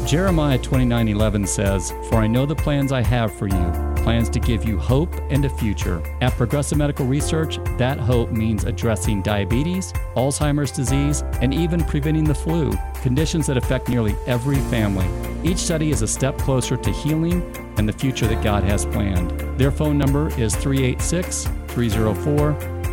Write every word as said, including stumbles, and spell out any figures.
Jeremiah twenty-nine eleven says, "For I know the plans I have for you, plans to give you hope and a future." At Progressive Medical Research, that hope means addressing diabetes, Alzheimer's disease, and even preventing the flu, conditions that affect nearly every family. Each study is a step closer to healing and the future that God has planned. Their phone number is three eight six, three zero four,